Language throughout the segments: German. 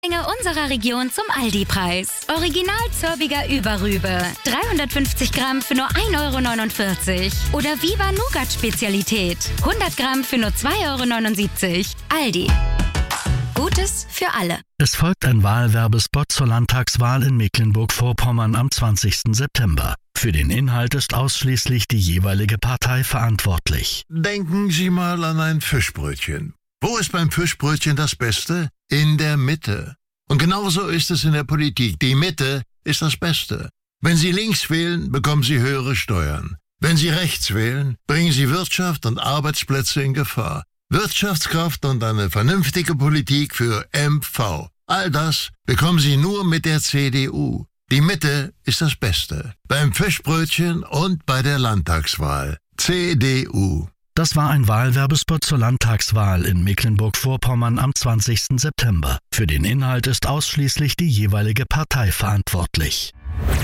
Unserer Region zum Aldi-Preis. Original Zörbiger Überrübe. 350 Gramm für nur 1,49 € Oder Viva Nougat-Spezialität. 100 Gramm für nur 2,79 €. Aldi. Gutes für alle. Es folgt ein Wahlwerbespot zur Landtagswahl in Mecklenburg-Vorpommern am 20. September. Für den Inhalt ist ausschließlich die jeweilige Partei verantwortlich. Denken Sie mal an ein Fischbrötchen. Wo ist beim Fischbrötchen das Beste? In der Mitte. Und genauso ist es in der Politik. Die Mitte ist das Beste. Wenn Sie links wählen, bekommen Sie höhere Steuern. Wenn Sie rechts wählen, bringen Sie Wirtschaft und Arbeitsplätze in Gefahr. Wirtschaftskraft und eine vernünftige Politik für MV. All das bekommen Sie nur mit der CDU. Die Mitte ist das Beste. Beim Fischbrötchen und bei der Landtagswahl. CDU. Das war ein Wahlwerbespot zur Landtagswahl in Mecklenburg-Vorpommern am 20. September. Für den Inhalt ist ausschließlich die jeweilige Partei verantwortlich.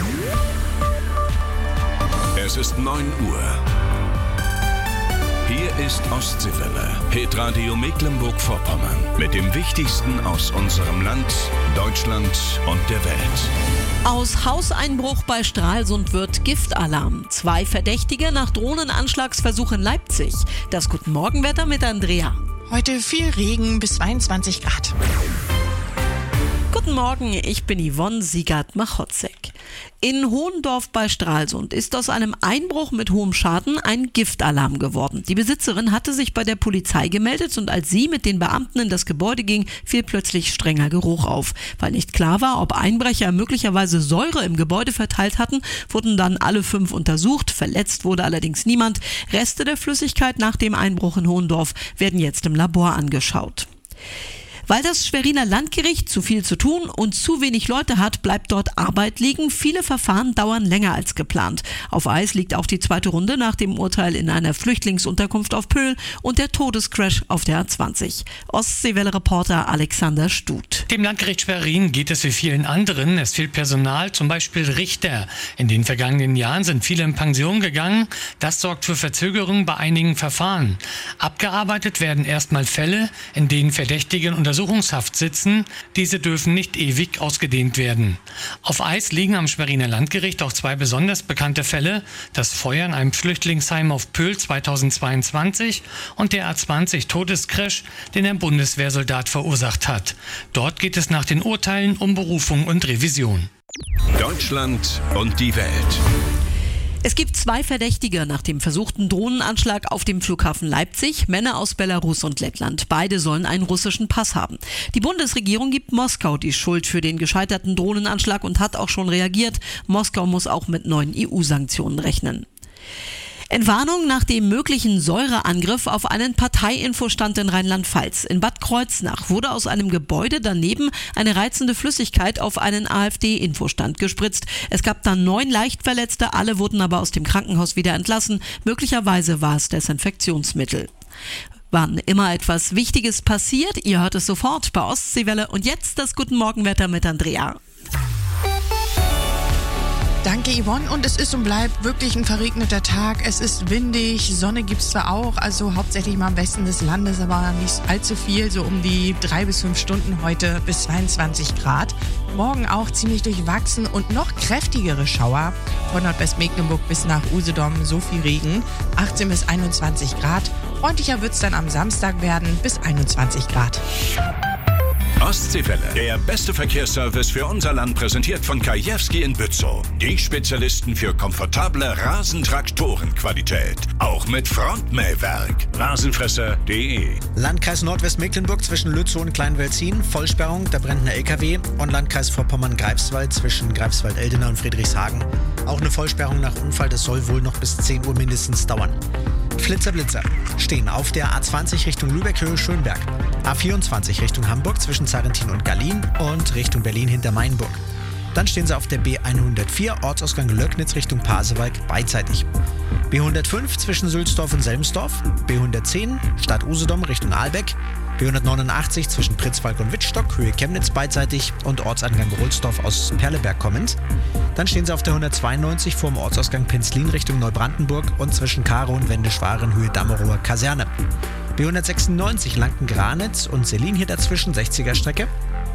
Es ist 9 Uhr. Hier ist Ostseewelle, Hitradio Mecklenburg-Vorpommern. Mit dem Wichtigsten aus unserem Land, Deutschland und der Welt. Aus Hauseinbruch bei Stralsund wird Giftalarm. 2 Verdächtige nach Drohnenanschlagsversuch in Leipzig. Das Guten Morgenwetter mit Andrea. Heute viel Regen bis 22 Grad. Guten Morgen, ich bin Yvonne Siegert-Machotzek. In Hohendorf bei Stralsund ist aus einem Einbruch mit hohem Schaden ein Giftalarm geworden. Die Besitzerin hatte sich bei der Polizei gemeldet und als sie mit den Beamten in das Gebäude ging, fiel plötzlich strenger Geruch auf. Weil nicht klar war, ob Einbrecher möglicherweise Säure im Gebäude verteilt hatten, wurden dann alle 5 untersucht. Verletzt wurde allerdings niemand. Reste der Flüssigkeit nach dem Einbruch in Hohendorf werden jetzt im Labor angeschaut. Weil das Schweriner Landgericht zu viel zu tun und zu wenig Leute hat, bleibt dort Arbeit liegen. Viele Verfahren dauern länger als geplant. Auf Eis liegt auch die zweite Runde nach dem Urteil in einer Flüchtlingsunterkunft auf Pöhl und der Todescrash auf der A20. Ostseewelle-Reporter Alexander Stut. Dem Landgericht Schwerin geht es wie vielen anderen. Es fehlt Personal, zum Beispiel Richter. In den vergangenen Jahren sind viele in Pension gegangen. Das sorgt für Verzögerungen bei einigen Verfahren. Abgearbeitet werden erstmal Fälle, in denen Verdächtige in Untersuchungshaft sitzen. Diese dürfen nicht ewig ausgedehnt werden. Auf Eis liegen am Schweriner Landgericht auch 2 besonders bekannte Fälle. Das Feuer in einem Flüchtlingsheim auf Pöhl 2022 und der A20-Todescrash, den ein Bundeswehrsoldat verursacht hat. Dort geht es nach den Urteilen um Berufung und Revision. Deutschland und die Welt. Es gibt 2 Verdächtige nach dem versuchten Drohnenanschlag auf dem Flughafen Leipzig, Männer aus Belarus und Lettland. Beide sollen einen russischen Pass haben. Die Bundesregierung gibt Moskau die Schuld für den gescheiterten Drohnenanschlag und hat auch schon reagiert. Moskau muss auch mit neuen EU-Sanktionen rechnen. Entwarnung nach dem möglichen Säureangriff auf einen Parteiinfostand in Rheinland-Pfalz. In Bad Kreuznach wurde aus einem Gebäude daneben eine reizende Flüssigkeit auf einen AfD-Infostand gespritzt. Es gab dann 9 Leichtverletzte, alle wurden aber aus dem Krankenhaus wieder entlassen. Möglicherweise war es Desinfektionsmittel. Wann immer etwas Wichtiges passiert, ihr hört es sofort bei Ostseewelle. Und jetzt das Guten Morgenwetter mit Andrea. Danke Yvonne, und es ist und bleibt wirklich ein verregneter Tag. Es ist windig, Sonne gibt's zwar auch, also hauptsächlich mal im Westen des Landes, aber nicht allzu viel, so um die 3 bis 5 Stunden heute bis 22 Grad. Morgen auch ziemlich durchwachsen und noch kräftigere Schauer von Nordwestmecklenburg bis nach Usedom, so viel Regen, 18 bis 21 Grad. Freundlicher wird's dann am Samstag werden, bis 21 Grad. Ostseewelle, der beste Verkehrsservice für unser Land, präsentiert von Kajewski in Bützow. Die Spezialisten für komfortable Rasentraktorenqualität. Auch mit Frontmähwerk. Rasenfresser.de. Landkreis Nordwestmecklenburg zwischen Lützow und Kleinwelzin. Vollsperrung, da brennt ein LKW. Und Landkreis Vorpommern-Greifswald zwischen Greifswald-Eldenau und Friedrichshagen. Auch eine Vollsperrung nach Unfall, das soll wohl noch bis 10 Uhr mindestens dauern. Flitzer stehen auf der A20 Richtung Lübeck-Höhe-Schönberg, A24 Richtung Hamburg zwischen Zarrentin und Gallien und Richtung Berlin hinter Mainburg. Dann stehen sie auf der B104 Ortsausgang Löcknitz Richtung Pasewalk beidseitig. B105 zwischen Sülzdorf und Selmsdorf, B110 Stadt Usedom Richtung Ahlbeck, B189 zwischen Pritzwalk und Wittstock, Höhe Chemnitz beidseitig und Ortsangang Rohlsdorf aus Perleberg kommend. Dann stehen sie auf der 192 vor dem Ortsausgang Penzlin Richtung Neubrandenburg und zwischen Karo und Wendeschwaren Höhe Dammerower Kaserne. B196 Lanken-Granitz und Selin hier dazwischen, 60er Strecke.